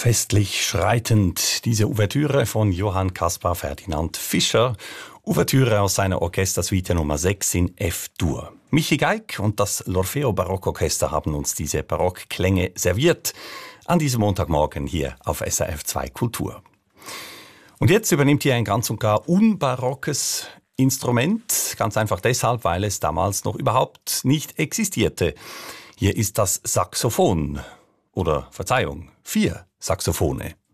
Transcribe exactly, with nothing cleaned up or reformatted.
Festlich schreitend, diese Ouvertüre von Johann Caspar Ferdinand Fischer. Ouvertüre aus seiner Orchestersuite Nummer sechs in F-Dur. Michi Geig und das L'Orfeo Barockorchester haben uns diese Barockklänge serviert. An diesem Montagmorgen hier auf S R F zwei Kultur. Und jetzt übernimmt hier ein ganz und gar unbarockes Instrument. Ganz einfach deshalb, weil es damals noch überhaupt nicht existierte. Hier ist das Saxophon. Oder, Verzeihung, vier Saxophone.